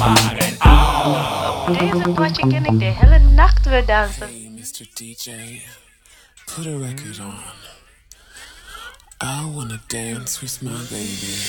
Op deze potje kan ik de hele nacht weer dansen. Hey, Mr. DJ, put a record on. I wanna dance with my baby.